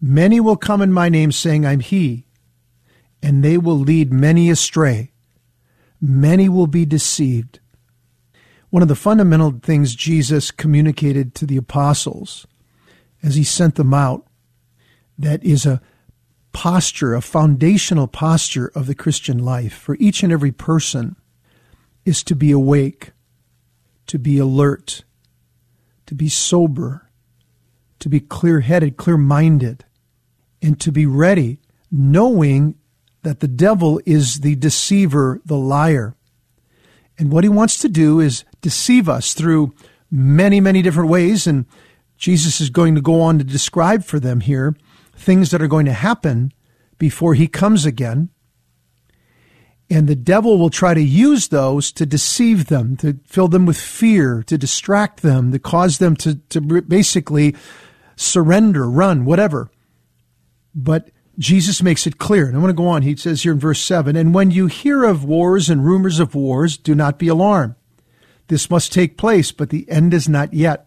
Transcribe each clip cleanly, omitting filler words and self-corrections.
Many will come in my name, saying, I'm he, and they will lead many astray. Many will be deceived. One of the fundamental things Jesus communicated to the apostles as he sent them out, that is a posture, a foundational posture of the Christian life for each and every person, is to be awake, to be alert, to be sober, to be clear-headed, clear-minded, and to be ready, knowing that the devil is the deceiver, the liar. And what he wants to do is deceive us through many, many different ways. And Jesus is going to go on to describe for them here things that are going to happen before he comes again. And the devil will try to use those to deceive them, to fill them with fear, to distract them, to cause them to basically surrender, run, whatever. But Jesus makes it clear. And I want to go on. He says here in verse 7, and when you hear of wars and rumors of wars, do not be alarmed. This must take place, but the end is not yet.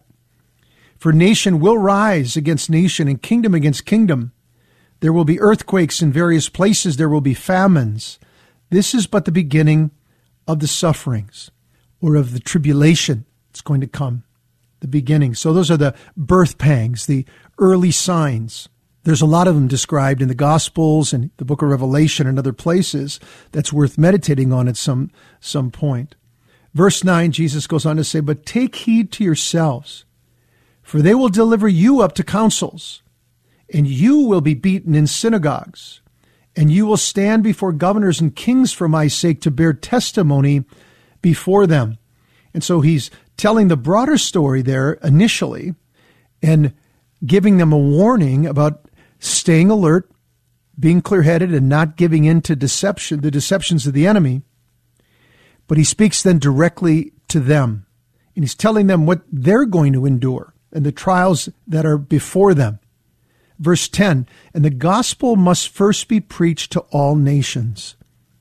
For nation will rise against nation and kingdom against kingdom. There will be earthquakes in various places. There will be famines. This is but the beginning of the sufferings, or of the tribulation that's going to come, the beginning. So those are the birth pangs, the early signs. There's a lot of them described in the Gospels and the book of Revelation and other places that's worth meditating on at some point. Verse 9, Jesus goes on to say, but take heed to yourselves, for they will deliver you up to councils, and you will be beaten in synagogues, and you will stand before governors and kings for my sake to bear testimony before them. And so he's telling the broader story there initially and giving them a warning about staying alert, being clear-headed, and not giving in to deception, the deceptions of the enemy. But he speaks then directly to them, and he's telling them what they're going to endure and the trials that are before them. Verse 10, and the gospel must first be preached to all nations.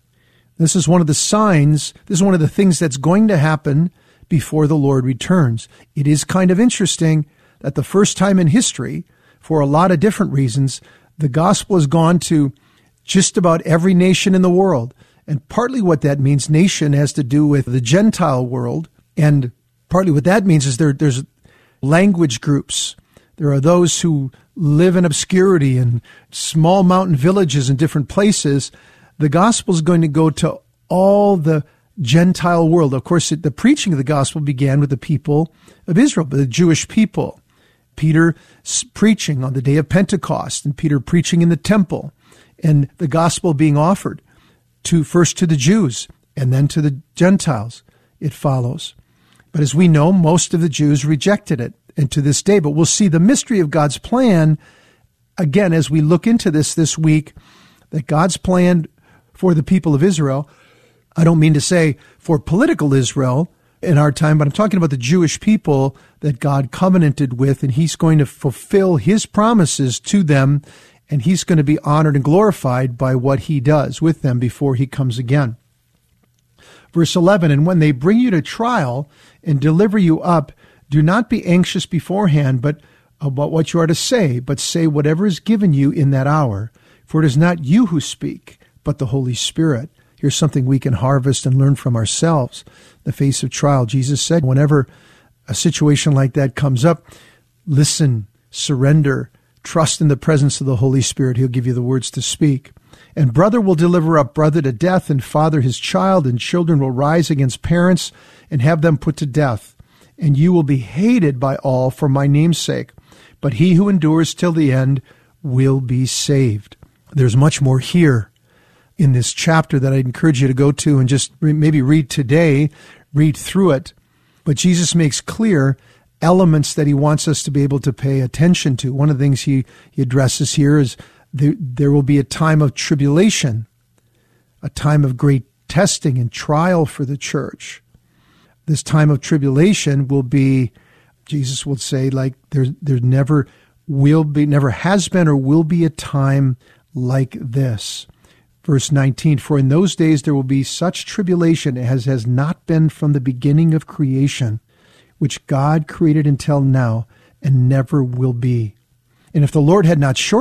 This is one of the signs, this is one of the things that's going to happen before the Lord returns. It is kind of interesting that the first time in history, for a lot of different reasons, the gospel has gone to just about every nation in the world. And partly what that means, nation, has to do with the Gentile world. And partly what that means is there's language groups. There are those who live in obscurity in small mountain villages in different places. The gospel is going to go to all the Gentile world. Of course, the preaching of the gospel began with the people of Israel, the Jewish people. Peter preaching on the day of Pentecost, and Peter preaching in the temple, and the gospel being offered first to the Jews and then to the Gentiles. It follows. But as we know, most of the Jews rejected it, and to this day. But we'll see the mystery of God's plan, again, as we look into this week, that God's plan for the people of Israel, I don't mean to say for political Israel in our time, but I'm talking about the Jewish people that God covenanted with, and he's going to fulfill his promises to them, and he's going to be honored and glorified by what he does with them before he comes again. Verse 11, and when they bring you to trial and deliver you up, do not be anxious beforehand, but about what you are to say, but say whatever is given you in that hour. For it is not you who speak, but the Holy Spirit. Here's something we can harvest and learn from ourselves. In the face of trial, Jesus said, whenever a situation like that comes up, listen, surrender, trust in the presence of the Holy Spirit. He'll give you the words to speak. And brother will deliver up brother to death, and father his child, and children will rise against parents and have them put to death. And you will be hated by all for my name's sake, but he who endures till the end will be saved. There's much more here in this chapter that I'd encourage you to go to and just maybe read today, read through it. But Jesus makes clear elements that he wants us to be able to pay attention to. One of the things he addresses here is there will be a time of tribulation, a time of great testing and trial for the church. This time of tribulation will be, Jesus will say, like there never has been or will be a time like this. Verse 19, for in those days there will be such tribulation as has not been from the beginning of creation, which God created until now and never will be. And if the Lord had not shortened